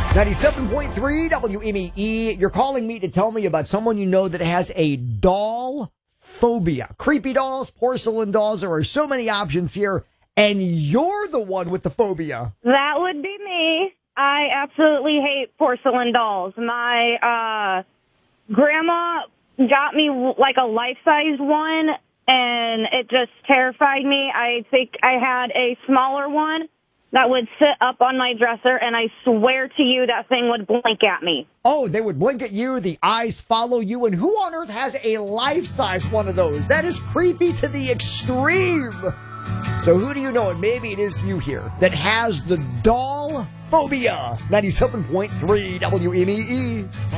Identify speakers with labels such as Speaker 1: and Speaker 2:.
Speaker 1: 97.3 WMEE. You're calling me to tell me about someone you know that has a doll phobia. Creepy dolls, porcelain dolls. There are so many options here, and you're the one with the phobia.
Speaker 2: That would be me. I absolutely hate porcelain dolls. My grandma got me like a life-size one, and it just terrified me. I think I had a smaller one that would sit up on my dresser, and I swear to you that thing would blink at me.
Speaker 1: Oh, they would blink at you, the eyes follow you, and who on earth has a life-size one of those? That is creepy to the extreme. So who do you know, and maybe it is you here, that has the doll phobia? 97.3 WMEE.